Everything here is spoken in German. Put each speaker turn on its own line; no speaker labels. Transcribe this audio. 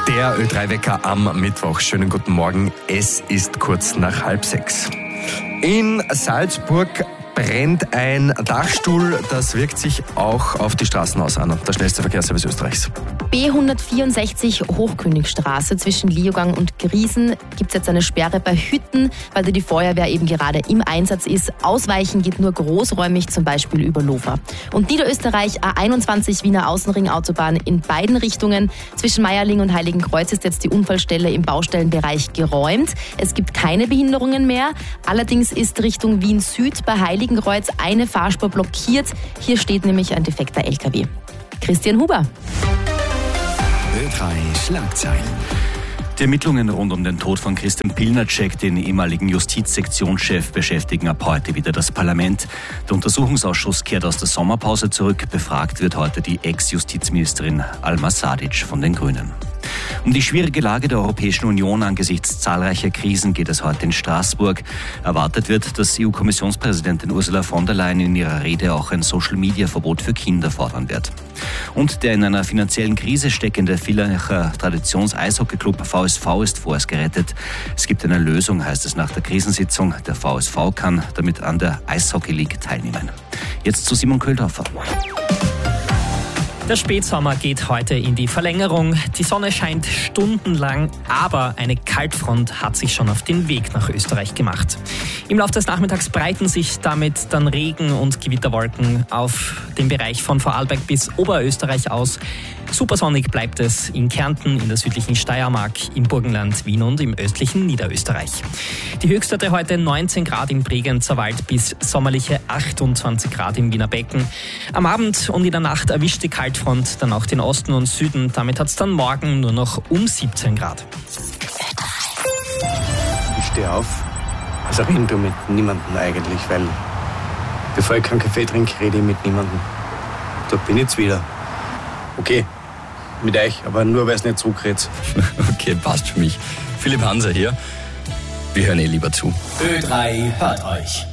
Der Ö3-Wecker am Mittwoch. Schönen guten Morgen. Es ist kurz nach 5:30. In Salzburg brennt ein Dachstuhl. Das wirkt sich auch auf die Straßen aus, Anna. Der schnellste Verkehrsservice Österreichs.
B164 Hochkönigstraße zwischen Liogang und Griesen gibt es jetzt eine Sperre bei Hütten, weil da die Feuerwehr eben gerade im Einsatz ist. Ausweichen geht nur großräumig, zum Beispiel über Lofer. Und Niederösterreich A21 Wiener Außenring-Autobahn in beiden Richtungen. Zwischen Meierling und Heiligenkreuz ist jetzt die Unfallstelle im Baustellenbereich geräumt. Es gibt keine Behinderungen mehr. Allerdings ist Richtung Wien Süd bei Heiligenkreuz eine Fahrspur blockiert. Hier steht nämlich ein defekter LKW. Christian Huber.
Ö3 Schlagzeilen.
Die Ermittlungen rund um den Tod von Christian Pilnacek, den ehemaligen Justizsektionschef, beschäftigen ab heute wieder das Parlament. Der Untersuchungsausschuss kehrt aus der Sommerpause zurück. Befragt wird heute die Ex-Justizministerin Alma Sadic von den Grünen. Um die schwierige Lage der Europäischen Union angesichts zahlreicher Krisen geht es heute in Straßburg. Erwartet wird, dass EU-Kommissionspräsidentin Ursula von der Leyen in ihrer Rede auch ein Social-Media-Verbot für Kinder fordern wird. Und der in einer finanziellen Krise steckende Villacher Traditions-Eishockey-Club VSV ist vorerst gerettet. Es gibt eine Lösung, heißt es nach der Krisensitzung. Der VSV kann damit an der Eishockey League teilnehmen. Jetzt zu Simon Köhldorfer.
Der Spätsommer geht heute in die Verlängerung. Die Sonne scheint stundenlang, aber eine Kaltfront hat sich schon auf den Weg nach Österreich gemacht. Im Laufe des Nachmittags breiten sich damit dann Regen- und Gewitterwolken auf den Bereich von Vorarlberg bis Oberösterreich aus. Supersonnig bleibt es in Kärnten, in der südlichen Steiermark, im Burgenland, Wien und im östlichen Niederösterreich. Die Höchstwerte heute 19 Grad im Bregenzer Wald bis sommerliche 28 Grad im Wiener Becken. Am Abend und in der Nacht erwischt die Kaltfront dann auch den Osten und Süden. Damit hat es dann morgen nur noch um 17 Grad.
Ich stehe auf, also reden du mit niemandem eigentlich, weil bevor ich keinen Kaffee trinke, rede ich mit niemandem. Da bin ich jetzt wieder. Okay, mit euch, aber nur, weil es nicht zurückredet.
Okay, passt für mich. Philipp Hanser hier. Wir hören lieber zu.
Ö3 hört euch.